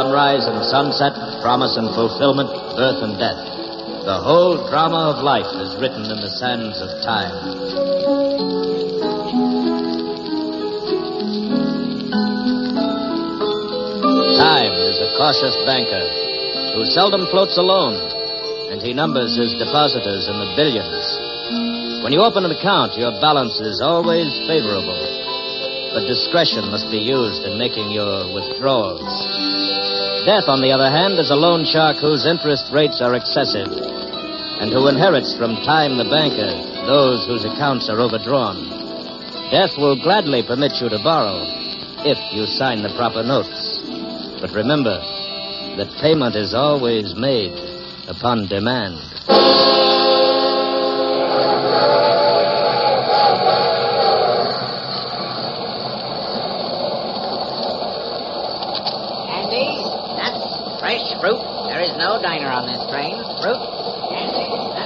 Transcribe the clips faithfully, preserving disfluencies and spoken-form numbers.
sunrise and sunset, promise and fulfillment, birth and death. The whole drama of life is written in the sands of time. Time is a cautious banker who seldom floats alone, and he numbers his depositors in the billions. When you open an account, your balance is always favorable, but discretion must be used in making your withdrawals. Death, on the other hand, is a loan shark whose interest rates are excessive, and who inherits from Time the banker those whose accounts are overdrawn. Death will gladly permit you to borrow if you sign the proper notes. But remember that payment is always made upon demand. Candy, nuts, fresh fruit. There is no diner on this train. Fruit, candy,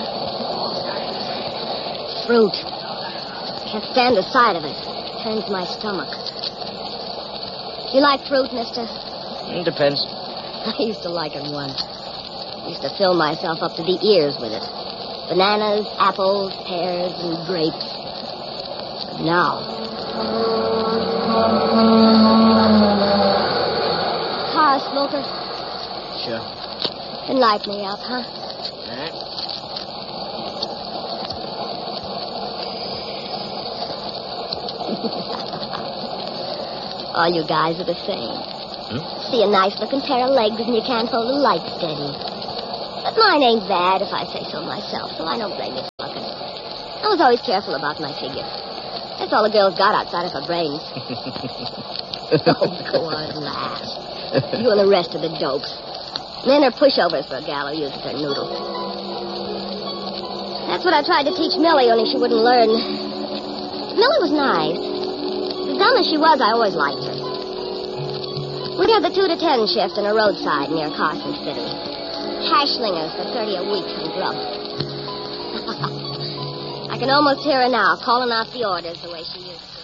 nuts. Fruit. Can't stand the sight of it. Turns my stomach. You like fruit, mister? It depends. I used to like it once. Used to fill myself up to the ears with it. Bananas, apples, pears, and grapes. But now... Car smoker? Sure. Can light me up, huh? All right. All you guys are the same. Hmm? See a nice-looking pair of legs and you can't hold a light steady. But mine ain't bad, if I say so myself, so I don't blame you for looking. I was always careful about my figure. That's all the girls got outside of her brains. Oh, go on, laugh. You and the rest of the dopes. Men are pushovers for a gal who uses her noodle. That's what I tried to teach Millie, only she wouldn't learn. Millie was nice. As dumb as she was, I always liked her. We had the two to ten shift in a roadside near Carson City. Hashlingers for thirty a week from grub. I can almost hear her now, calling out the orders the way she used to.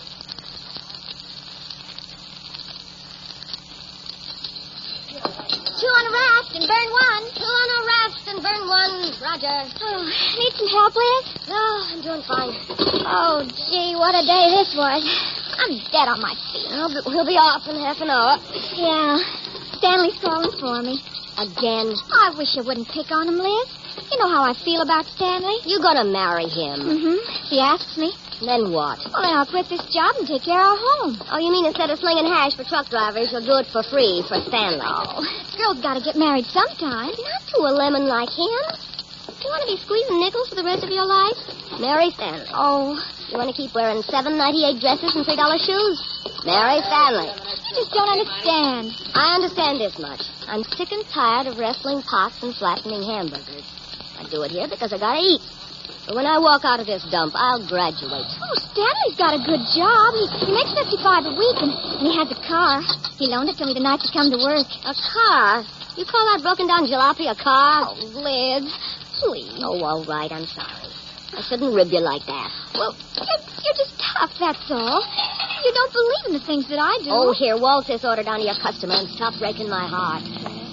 Two on a raft and burn one. Two on a raft and burn one. Roger. Oh, need some help, Liz? No, I'm doing fine. Oh, gee, what a day this was. I'm dead on my feet. I'll be, we'll be off in half an hour. Yeah. Stanley's calling for me. Again? I wish you wouldn't pick on him, Liz. You know how I feel about Stanley. You're gonna marry him. Mm-hmm. If he asks me. Then what? Well, then I'll quit this job and take care of our home. Oh, you mean instead of slinging hash for truck drivers, you'll do it for free for Stanley? Oh, girl's got to get married sometime. Not to a lemon like him. You want to be squeezing nickels for the rest of your life? Marry Stanley. Oh. You want to keep wearing seven ninety-eight dresses and three dollar shoes? Marry Stanley. You just don't understand. I understand this much. I'm sick and tired of wrestling pots and flattening hamburgers. I do it here because I gotta eat. But when I walk out of this dump, I'll graduate. Oh, Stanley's got a good job. He, he makes fifty-five a week, and, and he has a car. He loaned it to me the night to come to work. A car? You call that broken-down jalopy a car? Oh, Liz, please. Oh, all right, I'm sorry. I shouldn't rib you like that. Well, you're, you're just tough, that's all. You don't believe in the things that I do. Oh, here, waltz this order down to your customer and stop breaking my heart.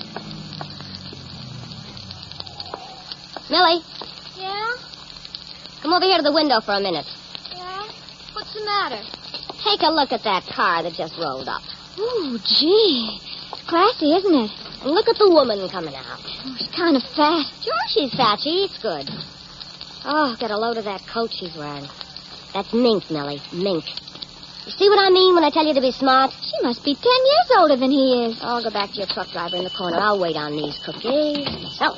Millie, Yeah? come over here to the window for a minute. Yeah? What's the matter? Take a look at that car that just rolled up. Ooh, gee. It's classy, isn't it? And look at the woman coming out. Oh, she's kind of fat. Sure, she's fat. She eats good. Oh, get a load of that coat she's wearing. That's mink, Millie. Mink. You see what I mean when I tell you to be smart? She must be ten years older than he is. Oh, go back to your truck driver in the corner. I'll wait on these cookies. So.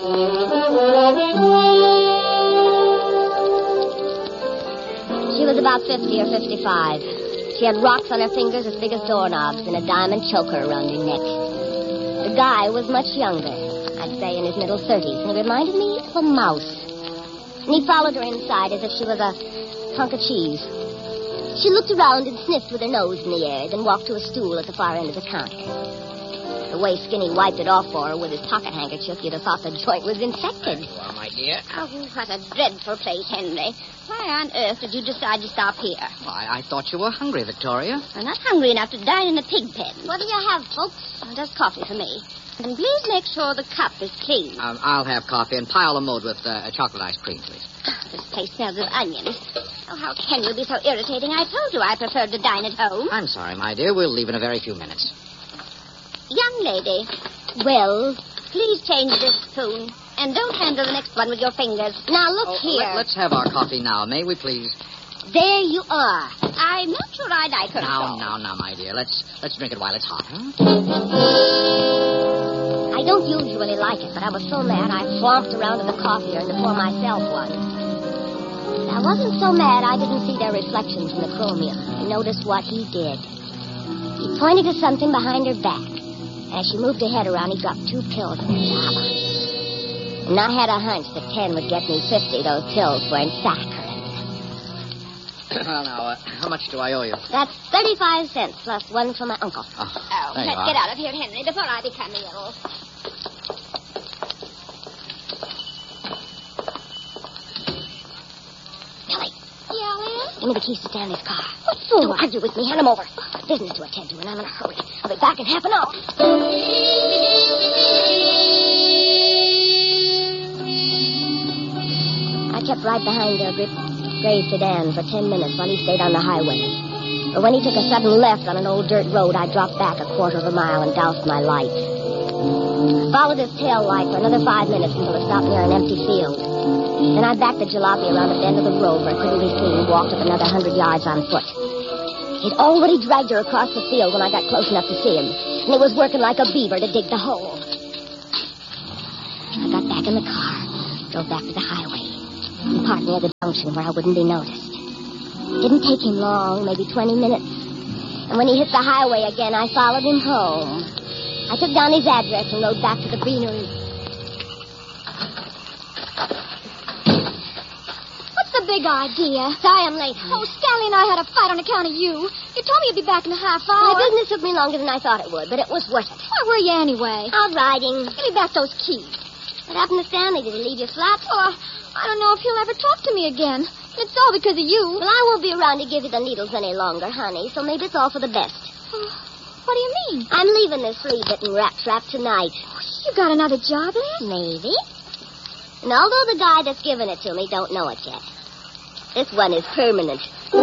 She was about fifty or fifty-five. She had rocks on her fingers as big as doorknobs and a diamond choker around her neck. The guy was much younger. I'd say in his middle thirties, and he reminded me of a mouse. And he followed her inside as if she was a hunk of cheese. She looked around and sniffed with her nose in the air, then walked to a stool at the far end of the counter. The way Skinny wiped it off for her with his pocket handkerchief, you'd have thought the joint was infected. Well, my dear. Oh, what a dreadful place, Henry. Why on earth did you decide to stop here? Well, I, I thought you were hungry, Victoria. I'm not hungry enough to dine in a pig pen. What do you have, folks? Oh, just coffee for me. And please make sure the cup is clean. Um, I'll have coffee and pile the mold with uh, chocolate ice cream, please. This place smells of onions. Oh, how can you be so irritating? I told you I preferred to dine at home. I'm sorry, my dear. We'll leave in a very few minutes. Young lady, Well, please change this spoon. And don't handle the next one with your fingers. now look Oh, here. let, let's have our coffee now, may we, please? There you are. I'm not sure I like her. Now, at all. now, now, my dear. Let's let's drink it while it's hot, huh? I don't usually like it, but I was so mad I flomped around in the coffee urn to pour myself one. I wasn't so mad I didn't see their reflections in the chromium. And notice what he did. He pointed to something behind her back. As she moved her head around, he dropped two pills in her java. And I had a hunch that ten would get me fifty. Those pills weren't saccharin. Well, now, uh, how much do I owe you? That's thirty-five cents plus one from my uncle. Oh, Oh, there you let's are. get out of here, Henry, before I become ill. Billy, Yeah, Liz? give me the keys to Stanley's car. Don't argue with me. Hand them over. Got business to attend to, and I'm in a hurry. I'll be back in half an hour. I kept right behind their gray gray sedan for ten minutes while he stayed on the highway. But when he took a sudden left on an old dirt road, I dropped back a quarter of a mile and doused my light. Followed his tail light for another five minutes until it stopped near an empty field. Then I backed the jalopy around the bend of the road where it couldn't be seen and walked up another hundred yards on foot. He'd already dragged her across the field when I got close enough to see him, and he was working like a beaver to dig the hole. I got back in the car, drove back to the highway, and parked near the junction where I wouldn't be noticed. It didn't take him long, maybe twenty minutes. And when he hit the highway again, I followed him home. I took down his address and rode back to the Beanery. What's the big idea? Sorry I'm late, Oh, honey. Stanley and I had a fight on account of you. You told me you'd be back in a half My hour. business took me longer than I thought it would, but it was worth it. Where were you anyway? Out riding. Give me back those keys. What happened to Stanley? Did he leave you flat? Oh, I don't know if he'll ever talk to me again. It's all because of you. Well, I won't be around to give you the needles any longer, honey, so maybe it's all for the best. What do you mean? I'm leaving this flea-bitten rat trap tonight. You got another job, Liz? Maybe. And although the guy that's giving it to me don't know it yet, this one is permanent.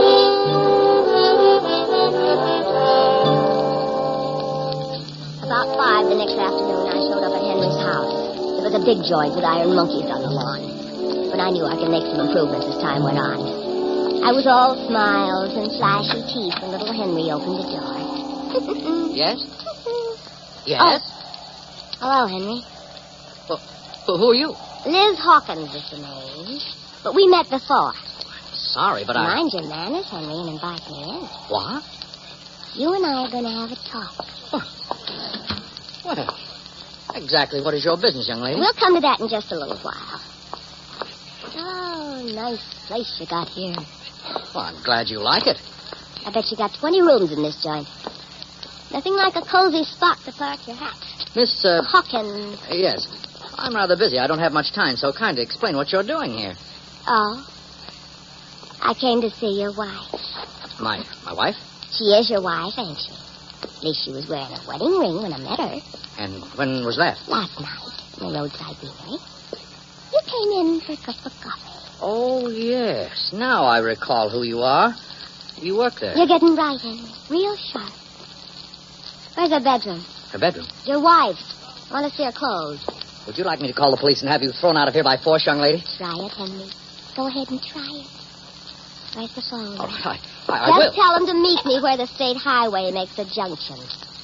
About five the next afternoon, I showed up at Henry's house. It was a big joint with iron monkeys on the lawn. But I knew I could make some improvements as time went on. I was all smiles and flashy teeth when little Henry opened the door. Yes? Yes? Hello, Henry. Well, who who are you? Liz Hawkins is the name. But we met before. Sorry, but I... Mind your manners, Henry, and invite me in. What? You and I are going to have a talk. Well, exactly what is your business, young lady? We'll come to that in just a little while. Oh, nice place you got here. Well, I'm glad you like it. I bet you got twenty rooms in this joint. Nothing like a cozy spot to park your hat. Miss, uh... Hawkins. Yes. I'm rather busy. I don't have much time, so kindly explain what you're doing here. Oh. I came to see your wife. My my wife? She is your wife, ain't she? At least she was wearing a wedding ring when I met her. And when was that? Last night in the roadside beanery. You came in for a cup of coffee. Oh, yes. Now I recall who you are. You work there. You're getting right, Henry. Real sharp. Where's her bedroom? Her bedroom. Your wife. I want to see her clothes. Would you like me to call the police and have you thrown out of here by force, young lady? Try it, Henry. Go ahead and try it. Where's the phone? Oh, I, I, I Just will. tell them to meet me where the state highway makes a junction.